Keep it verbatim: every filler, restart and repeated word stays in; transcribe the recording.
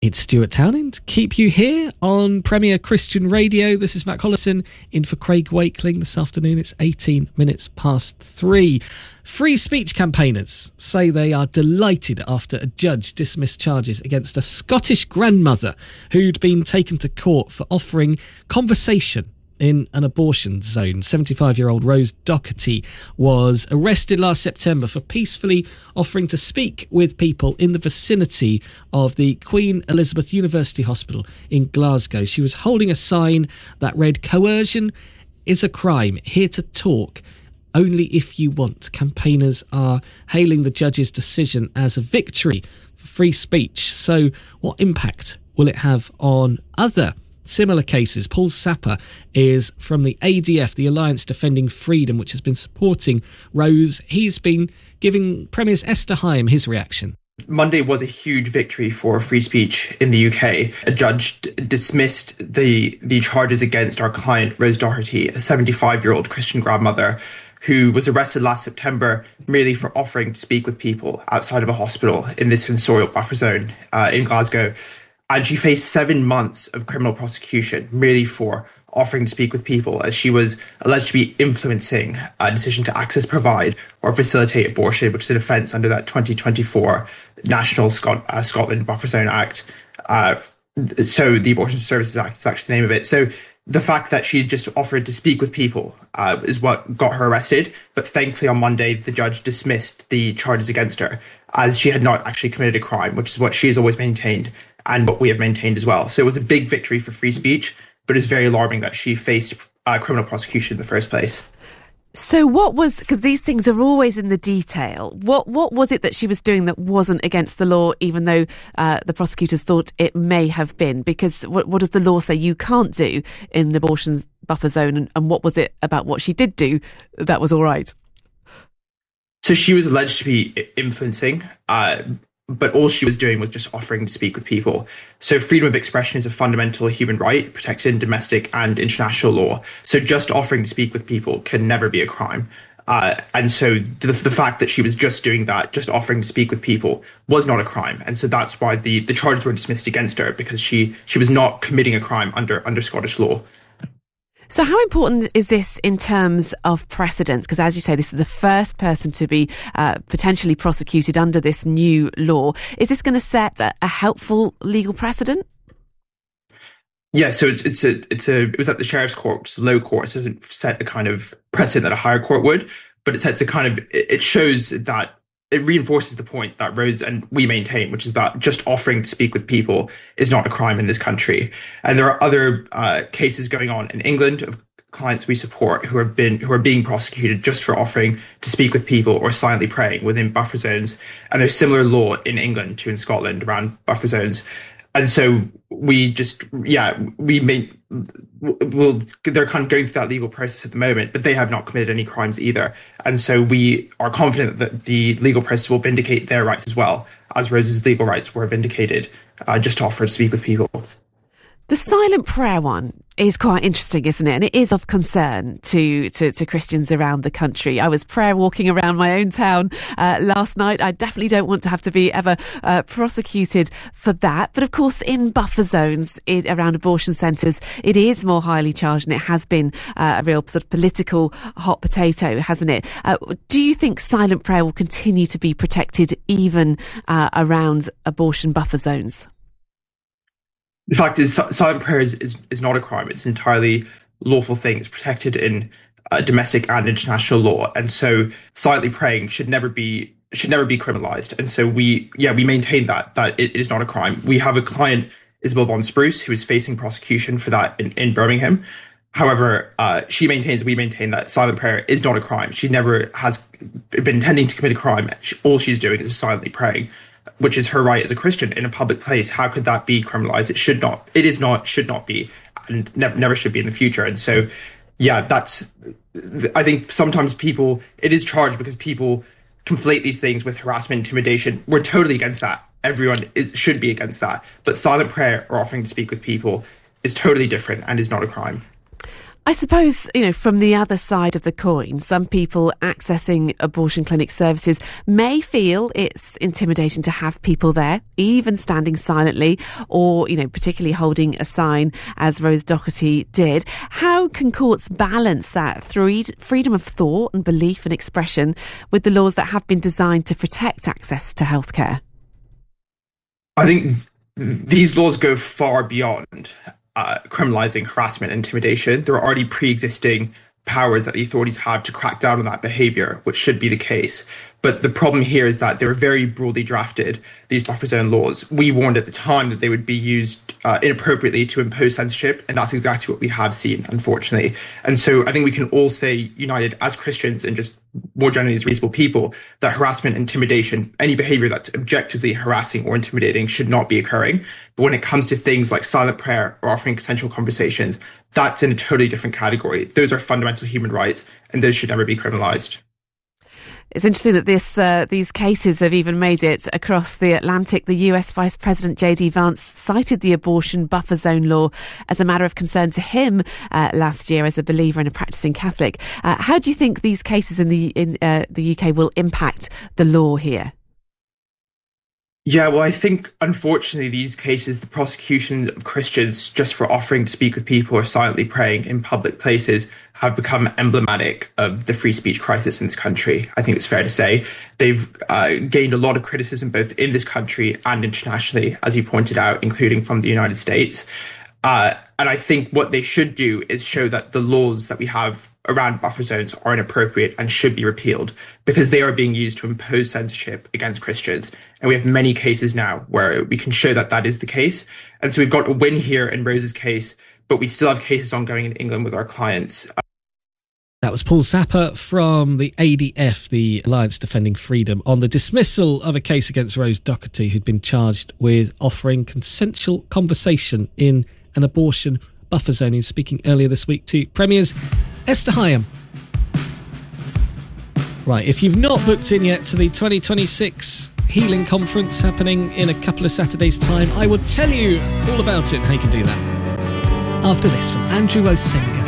It's Stuart Townend. Keep you here on Premier Christian Radio. This is Matt Collison in for Craig Wakeling this afternoon. It's eighteen minutes past three. Free speech campaigners say they are delighted after a judge dismissed charges against a Scottish grandmother who'd been taken to court for offering conversation in an abortion zone. seventy-five-year-old Rose Doherty was arrested last September for peacefully offering to speak with people in the vicinity of the Queen Elizabeth University Hospital in Glasgow. She was holding a sign that read, "Coercion is a crime, here to talk, only if you want." Campaigners are hailing the judge's decision as a victory for free speech. So what impact will it have on other similar cases? Paul Sapper is from the A D F, the Alliance Defending Freedom, which has been supporting Rose. He's been giving Premier's Esther Higham his reaction. Monday was a huge victory for free speech in the U K. A judge d- dismissed the the charges against our client, Rose Doherty, a seventy-five-year-old Christian grandmother who was arrested last September merely for offering to speak with people outside of a hospital in this sensorial buffer zone uh, in Glasgow. And she faced seven months of criminal prosecution merely for offering to speak with people, as she was alleged to be influencing a decision to access, provide, or facilitate abortion, which is an offence under that twenty twenty-four National Scot- uh, Scotland Buffer Zone Act. Uh, so the Abortion Services Act is actually the name of it. So the fact that she just offered to speak with people uh, is what got her arrested. But thankfully on Monday, the judge dismissed the charges against her, as she had not actually committed a crime, which is what she has always maintained and what we have maintained as well. So it was a big victory for free speech, but it's very alarming that she faced uh, criminal prosecution in the first place. So what was, because these things are always in the detail, what what was it that she was doing that wasn't against the law, even though uh, the prosecutors thought it may have been? Because what, what does the law say you can't do in an abortion buffer zone? And, and what was it about what she did do that was all right? So she was alleged to be influencing, uh, but all she was doing was just offering to speak with people. So freedom of expression is a fundamental human right protected in domestic and international law. So just offering to speak with people can never be a crime. Uh, and so the, the fact that she was just doing that, just offering to speak with people, was not a crime. And so that's why the, the charges were dismissed against her, because she, she was not committing a crime under, under Scottish law. So how important is this in terms of precedence? Because as you say, this is the first person to be uh, potentially prosecuted under this new law. Is this going to set a, a helpful legal precedent? Yeah, so it's it's a it's a it was at the Sheriff's Court, which is a low court, so it doesn't set a kind of precedent that a higher court would, but it sets a kind of it shows that it reinforces the point that Rose and we maintain, which is that just offering to speak with people is not a crime in this country. And there are other uh, cases going on in England of clients we support who have been who are being prosecuted just for offering to speak with people or silently praying within buffer zones. And there's similar law in England to in Scotland around buffer zones. And so we just, yeah, we may, well, they're kind of going through that legal process at the moment, but they have not committed any crimes either. And so we are confident that the legal process will vindicate their rights as well, as Rose's legal rights were vindicated, uh, just to offer to speak with people. The silent prayer one is quite interesting, isn't it? And it is of concern to, to, to Christians around the country. I was prayer walking around my own town uh, last night. I definitely don't want to have to be ever uh, prosecuted for that. But of course, in buffer zones in, around abortion centres, it is more highly charged, and it has been uh, a real sort of political hot potato, hasn't it? Uh, do you think silent prayer will continue to be protected even uh, around abortion buffer zones? The fact is, silent prayer is, is, is not a crime. It's an entirely lawful thing. It's protected in uh, domestic and international law. And so silently praying should never be should never be criminalized. And so we, yeah, we maintain that, that it is not a crime. We have a client, Isabel von Spruce, who is facing prosecution for that in, in Birmingham. However, uh, she maintains, we maintain that silent prayer is not a crime. She never has been intending to commit a crime. She, all she's doing is silently praying, which is her right as a Christian in a public place. How could that be criminalized? It should not. It is not, should not be, and never, never should be in the future. And so, yeah, that's, I think sometimes people, it is charged because people conflate these things with harassment, intimidation. We're totally against that. Everyone is, should be against that. But silent prayer or offering to speak with people is totally different and is not a crime. I suppose, you know, from the other side of the coin, some people accessing abortion clinic services may feel it's intimidating to have people there, even standing silently or, you know, particularly holding a sign as Rose Doherty did. How can courts balance that freedom of thought and belief and expression with the laws that have been designed to protect access to healthcare? I think these laws go far beyond Uh, criminalising harassment and intimidation. There are already pre-existing powers that the authorities have to crack down on that behaviour, which should be the case. But the problem here is that they were very broadly drafted, these buffer zone laws. We warned at the time that they would be used uh, inappropriately to impose censorship, and that's exactly what we have seen, unfortunately. And so I think we can all say, united as Christians and just more generally as reasonable people, that harassment, intimidation, any behaviour that's objectively harassing or intimidating should not be occurring. But when it comes to things like silent prayer or offering consensual conversations, that's in a totally different category. Those are fundamental human rights, and those should never be criminalised. It's interesting that this uh, these cases have even made it across the Atlantic. The U S Vice President J D Vance cited the abortion buffer zone law as a matter of concern to him uh, last year as a believer and a practicing Catholic. Uh, how do you think these cases in the in uh, the U K will impact the law here? Yeah, well, I think, unfortunately, these cases, the prosecution of Christians just for offering to speak with people or silently praying in public places have become emblematic of the free speech crisis in this country. I think it's fair to say. They've uh, gained a lot of criticism both in this country and internationally, as you pointed out, including from the United States. Uh, and I think what they should do is show that the laws that we have around buffer zones are inappropriate and should be repealed because they are being used to impose censorship against Christians. And we have many cases now where we can show that that is the case. And so we've got a win here in Rose's case, but we still have cases ongoing in England with our clients. That was Paul Zappa from the A D F, the Alliance Defending Freedom, on the dismissal of a case against Rose Doherty, who'd been charged with offering consensual conversation in an abortion buffer zone. He was speaking earlier this week to Premier's Esther Higham. Right, if you've not booked in yet to the twenty twenty-six Healing Conference happening in a couple of Saturdays' time, I will tell you all about it and how you can do that after this from Andrew Osenga.